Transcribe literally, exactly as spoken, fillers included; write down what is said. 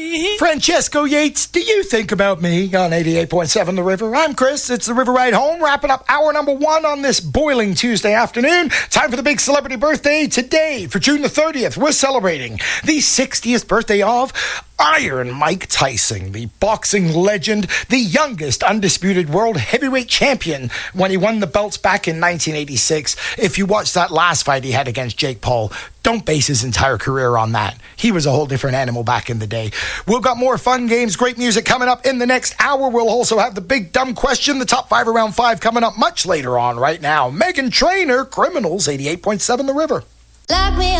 me. Francesco Yates, do you think about me on eighty-eight point seven The River? I'm Chris. It's The River Ride Home, wrapping up hour number one on this boiling Tuesday afternoon. Time for the big celebrity birthday today. For June the thirtieth, we're celebrating the sixtieth birthday of Iron Mike Tyson, the boxing legend, the youngest undisputed world heavyweight champion when he won the belts back in nineteen eighty-six. If you watched that last fight he had against Jake Paul, don't base his entire career on that. He was a whole different animal back in the day. We've got more fun games, great music coming up in the next hour. We'll also have the big dumb question, the top five around five coming up much later on right now. Meghan Trainor, Criminals, eighty-eight point seven The River. Lock me